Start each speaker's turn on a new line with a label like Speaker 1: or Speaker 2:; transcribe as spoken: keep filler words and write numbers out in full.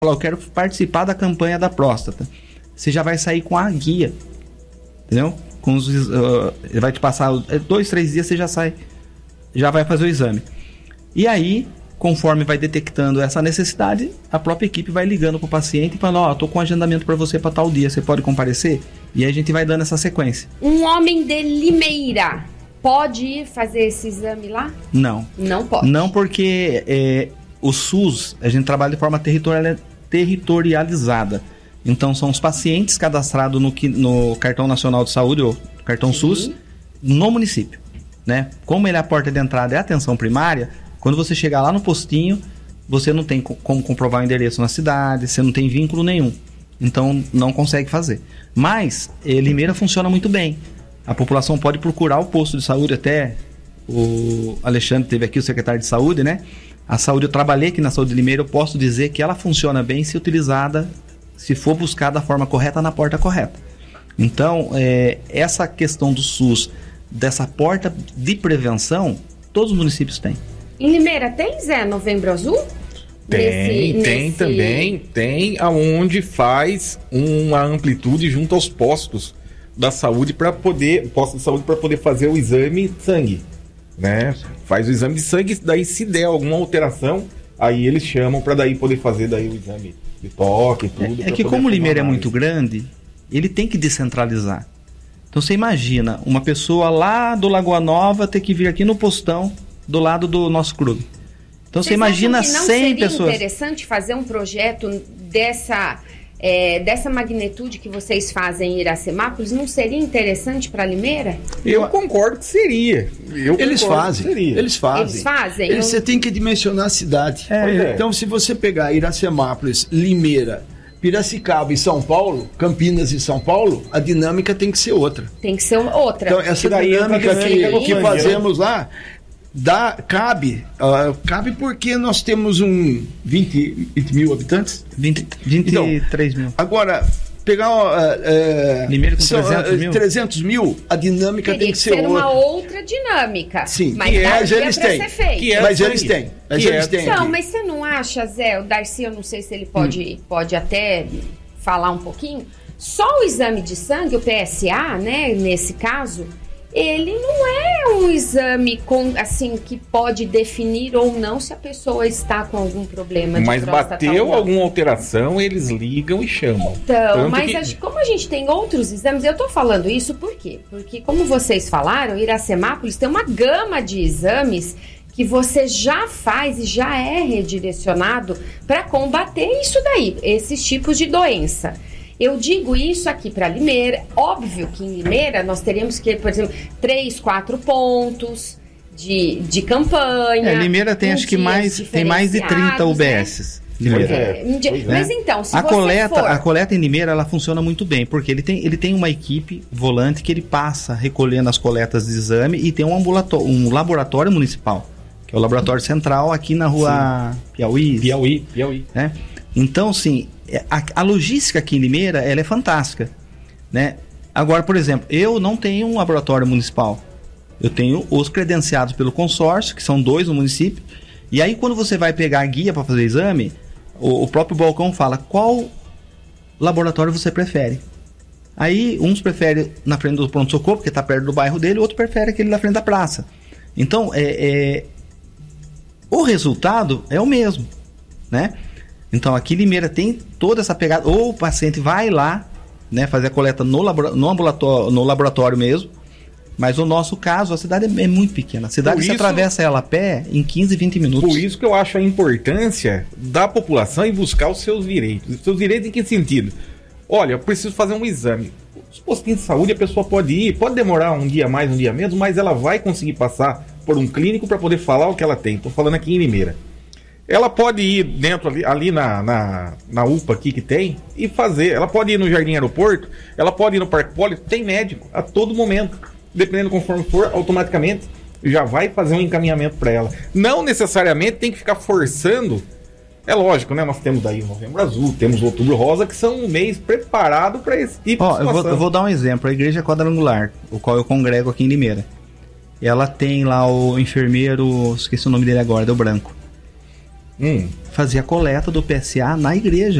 Speaker 1: eu quero participar da campanha da próstata. Você já vai sair com a guia, entendeu? Com os, uh, ele vai te passar dois, três dias, você já sai, já vai fazer o exame. E aí, conforme vai detectando essa necessidade, a própria equipe vai ligando para o paciente e falando, ó, oh, tô com um agendamento para você para tal dia, você pode comparecer? E aí a gente vai dando essa sequência.
Speaker 2: Um homem de Limeira pode ir fazer esse exame lá?
Speaker 1: Não.
Speaker 2: Não pode?
Speaker 1: Não, porque é, o SUS, a gente trabalha de forma territorial, territorializada. Então, são os pacientes cadastrados no, no Cartão Nacional de Saúde, ou Cartão Sim. SUS, no município, né? Como ele é a porta de entrada é a atenção primária, quando você chegar lá no postinho, você não tem como comprovar o endereço na cidade, você não tem vínculo nenhum. Então, não consegue fazer. Mas, Limeira funciona muito bem. A população pode procurar o posto de saúde, até o Alexandre teve aqui, o secretário de saúde, né? A saúde, eu trabalhei aqui na saúde de Limeira, eu posso dizer que ela funciona bem se utilizada, se for buscar da forma correta, na porta correta. Então, é, essa questão do SUS, dessa porta de prevenção, todos os municípios têm.
Speaker 2: Em Limeira tem, Zé, Novembro Azul?
Speaker 3: Tem,
Speaker 2: nesse,
Speaker 3: tem
Speaker 2: nesse...
Speaker 3: também, tem aonde faz uma amplitude junto aos postos da saúde para poder, posto de saúde para poder fazer o exame de sangue, né? Faz o exame de sangue, daí se der alguma alteração, aí eles chamam para daí poder fazer daí o exame de toque e tudo.
Speaker 1: É, é que como o Limeira é muito grande, ele tem que descentralizar. Então você imagina uma pessoa lá do Lagoa Nova ter que vir aqui no postão do lado do nosso clube. Então você imagina cem pessoas.
Speaker 2: Seria interessante fazer um projeto dessa, é, dessa magnitude que vocês fazem em Iracemápolis? Não seria interessante para Limeira?
Speaker 3: Eu concordo que seria. Eu
Speaker 4: eles, fazem,
Speaker 3: que seria.
Speaker 4: eles fazem.
Speaker 2: Eles fazem.
Speaker 4: Eles,
Speaker 2: Eu...
Speaker 4: Você tem que dimensionar a cidade.
Speaker 1: É,
Speaker 4: então, se você pegar Iracemápolis, Limeira, Piracicaba e São Paulo, Campinas e São Paulo, a dinâmica tem que ser outra.
Speaker 2: Tem que ser outra.
Speaker 4: Então, essa dinâmica que, que fazemos lá, dá, cabe, uh, cabe porque nós temos um vinte mil habitantes.
Speaker 1: vinte, vinte e três mil.
Speaker 4: Agora, pegar uh, uh,
Speaker 1: Limeira com trezentos mil.
Speaker 4: trezentos mil, a dinâmica
Speaker 2: Teria
Speaker 4: tem que,
Speaker 2: que
Speaker 4: ser,
Speaker 2: ser
Speaker 4: outra.
Speaker 2: uma outra dinâmica.
Speaker 4: Sim,
Speaker 2: mas,
Speaker 4: é,
Speaker 2: mas
Speaker 4: eles têm.
Speaker 2: Que
Speaker 4: é mas eles têm. Mas eles têm.
Speaker 2: Não,
Speaker 4: aqui.
Speaker 2: mas você não acha, Zé, o Darcy, eu não sei se ele pode, hum. pode até falar um pouquinho. Só o exame de sangue, o P S A, né, nesse caso, ele não é um exame com, assim, que pode definir ou não se a pessoa está com algum problema de
Speaker 3: Mas bateu alguma alteração, eles ligam e chamam.
Speaker 2: Então,
Speaker 3: Tanto
Speaker 2: mas
Speaker 3: que...
Speaker 2: a, como a gente tem outros exames, eu tô falando isso por quê? Porque, como vocês falaram, Iracemápolis tem uma gama de exames que você já faz e já é redirecionado para combater isso daí, esses tipos de doença. Eu digo isso aqui para Limeira. Óbvio que em Limeira nós teríamos que, por exemplo, três, quatro pontos de, de campanha.
Speaker 1: É, Limeira tem acho que mais, tem mais de trinta U B S. Né? Limeira.
Speaker 2: É, é. Mas então, se
Speaker 1: a
Speaker 2: você
Speaker 1: coleta,
Speaker 2: for...
Speaker 1: a coleta em Limeira, ela funciona muito bem, porque ele tem, ele tem uma equipe volante que ele passa recolhendo as coletas de exame e tem um, ambulatório, um laboratório municipal, que é o laboratório central aqui na rua Sim. Piauí.
Speaker 3: Piauí, Piauí.
Speaker 1: Né? Então, sim, a, a logística aqui em Limeira, ela é fantástica, né? Agora, por exemplo, eu não tenho um laboratório municipal. Eu tenho os credenciados pelo consórcio, que são dois no município. E aí, quando você vai pegar a guia para fazer exame, o, o próprio balcão fala qual laboratório você prefere. Aí, uns preferem na frente do pronto-socorro, porque está perto do bairro dele, o outro prefere aquele na frente da praça. Então, é, é, o resultado é o mesmo, né? Então, aqui em Limeira tem toda essa pegada. Ou o paciente vai lá, né, fazer a coleta no, labora- no, ambulatório, no laboratório mesmo. Mas no nosso caso, a cidade é muito pequena. A cidade você atravessa ela a pé em quinze, vinte minutos.
Speaker 3: Por isso que eu acho a importância da população em buscar os seus direitos. Os seus direitos em que sentido? Olha, eu preciso fazer um exame. Os postinhos de saúde a pessoa pode ir, pode demorar um dia mais, um dia menos, mas ela vai conseguir passar por um clínico para poder falar o que ela tem. Estou falando aqui em Limeira. Ela pode ir dentro ali, ali na, na, na U P A aqui que tem e fazer. Ela pode ir no Jardim Aeroporto, ela pode ir no Parque Poli, tem médico a todo momento. Dependendo conforme for, automaticamente já vai fazer um encaminhamento para ela. Não necessariamente tem que ficar forçando. É lógico, né? Nós temos daí o Novembro Azul, temos o Outubro Rosa, que são um mês preparado para esse tipo
Speaker 1: oh,
Speaker 3: de situação.
Speaker 1: Eu vou, eu vou dar um exemplo. A Igreja Quadrangular, o qual eu congrego aqui em Limeira. Ela tem lá o enfermeiro, esqueci o nome dele agora, deu branco.
Speaker 3: Hum.
Speaker 1: Fazia coleta do P S A na igreja.